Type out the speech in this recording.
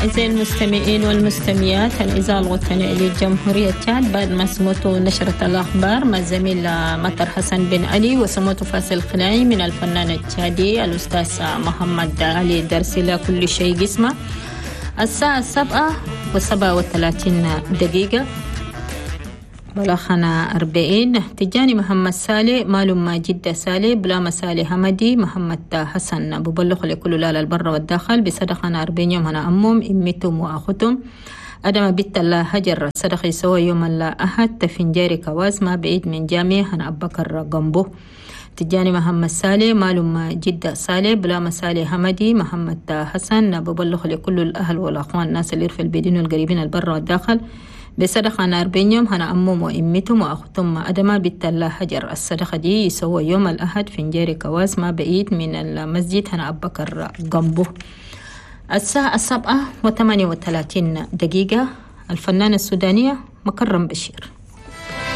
أعزائي المستمعين والمستمعات، الإذاعة الوطنية لجمهورية تشاد. بعد ما سمعتوا نشرة الأخبار مع الزميل مطر حسن بن علي، وسمعتوا فاصل خلاني من الفنان التشادي الأستاذ محمد علي درسي كل شيء قسمه. الساعة 7:37 بلاخنا 40. تجاني محمد صالح معلوم ما جدة صالح بلا صالح حمدي محمد حسن ببلغ لكل لا البر والداخل بصدقنا 40 يوم هنا أمهم إمتهم وأختهم أدم بيت الله هجر صدق يسوى يوم الله أحد تفنجاري كواز ما بعيد من جامع هنا أبكر جنبه. تجاني محمد صالح معلوم ما جدة صالح بلا صالح حمدي محمد حسن ببلغ لكل الأهل والأخوان الناس اللي في البيدين والقريبين البر والداخل بصدقة 40 يوم هنا أمهم وإمتهم وأختهم أدما بيت الله حجر. الصدقة دي يسوى يوم الأحد في نجاري كواس ما بعيد من المسجد هنا أبكر جنبه. الساعة 7:38 الفنانة السودانية مكرم بشير.